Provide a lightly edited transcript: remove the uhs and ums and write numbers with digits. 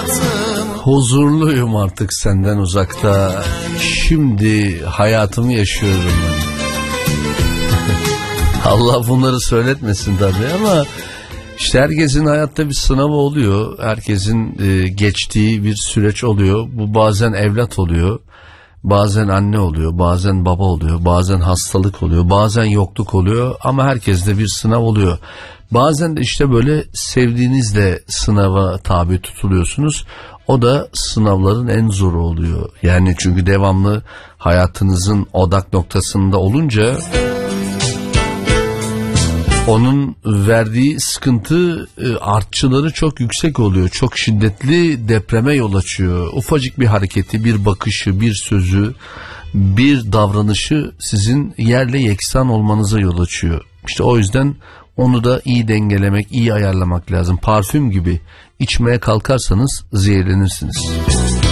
Huzurluyum artık senden uzakta. Şimdi hayatımı yaşıyorum. Allah bunları söyletmesin tabii ama işte herkesin hayatta bir sınavı oluyor. Herkesin geçtiği bir süreç oluyor. Bu bazen evlat oluyor. Bazen anne oluyor, bazen baba oluyor, bazen hastalık oluyor, bazen yokluk oluyor ama herkeste bir sınav oluyor. Bazen de işte böyle sevdiğinizle sınava tabi tutuluyorsunuz. O da sınavların en zoru oluyor. Yani çünkü devamlı hayatınızın odak noktasında olunca onun verdiği sıkıntı artçıları çok yüksek oluyor. Çok şiddetli depreme yol açıyor. Ufacık bir hareketi, bir bakışı, bir sözü, bir davranışı sizin yerle yeksan olmanıza yol açıyor. İşte o yüzden onu da iyi dengelemek, iyi ayarlamak lazım. Parfüm gibi içmeye kalkarsanız zehirlenirsiniz.